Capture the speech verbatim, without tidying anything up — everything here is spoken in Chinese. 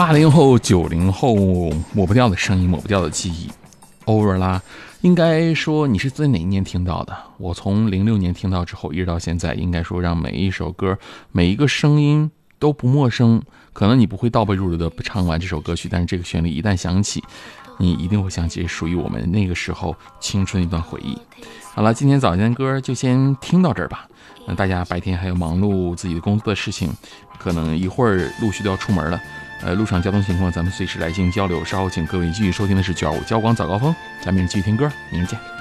八零后、九零后抹不掉的声音，抹不掉的记忆。欧若拉，应该说你是在哪一年听到的？我从零六年听到之后，一直到现在，应该说让每一首歌、每一个声音都不陌生。可能你不会倒背如流的唱完这首歌曲，但是这个旋律一旦响起，你一定会想起属于我们那个时候青春的一段回忆。好了，今天早间的歌就先听到这儿吧。那大家白天还有忙碌自己的工作的事情，可能一会儿陆续都要出门了。呃，路上交通情况咱们随时来进行交流。稍后请各位继续收听的是九二五交广早高峰，咱们明天继续听歌，明天见。